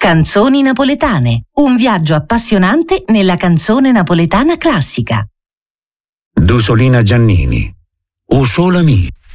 Canzoni napoletane, un viaggio appassionante nella canzone napoletana classica. Dusolina Giannini, O Sole Mi.